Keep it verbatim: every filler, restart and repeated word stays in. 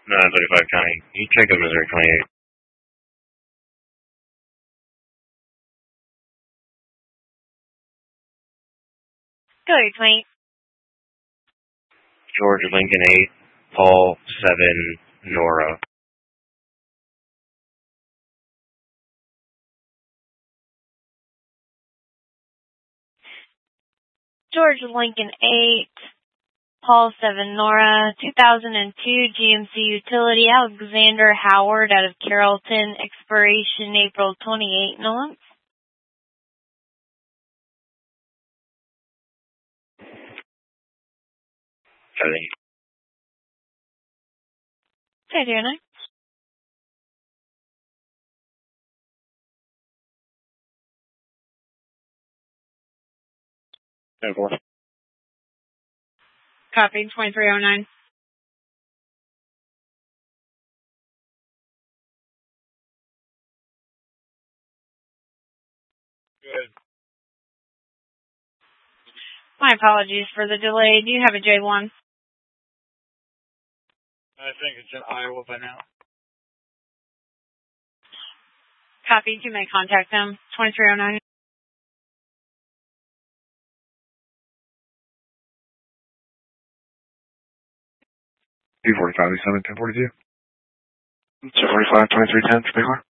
nine thirty-five County. You check up Missouri twenty-eight. Go ahead, twenty-eight. George Lincoln eight, Paul seven, Nora. George Lincoln eight, Paul seven, Nora, two thousand two G M C Utility, Alexander Howard out of Carrollton, expiration April twenty-eighth, Nolan. Seven. Okay, zero nine. ten four. Copy, twenty-three oh nine. Good. My apologies for the delay. Do you have a J one? I think it's in Iowa by now. Copy, you may contact them. twenty-three oh nine. two forty-five, seven, ten forty-two. two forty-five, twenty-three ten, for Baylor.